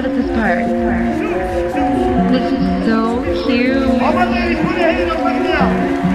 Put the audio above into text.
out of this part. This is so cute.